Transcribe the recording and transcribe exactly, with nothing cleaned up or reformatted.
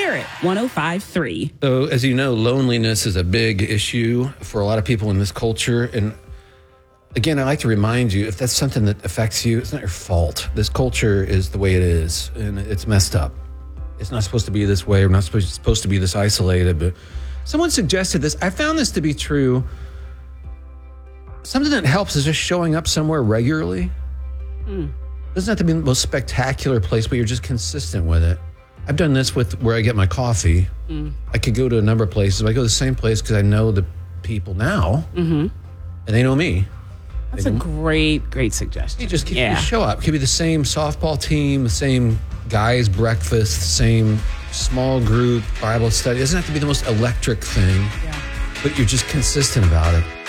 Spirit one oh five point three. So, as you know, loneliness is a big issue for a lot of people in this culture. And again, I like to remind you, if that's something that affects you, it's not your fault. This culture is the way it is, and it's messed up. It's not supposed to be this way. We're not supposed, supposed to be this isolated. But someone suggested this. I found this to be true. Something that helps is just showing up somewhere regularly. Mm. Doesn't have to be the most spectacular place, but you're just consistent with it. I've done this with where I get my coffee. Mm. I could go to a number of places. But I go to the same place because I know the people now, mm-hmm. and they know me. That's a great, great suggestion. You just keep, yeah. you show up. It could be the same softball team, the same guys' breakfast, same small group Bible study. It doesn't have to be the most electric thing, yeah. but you're just consistent about it.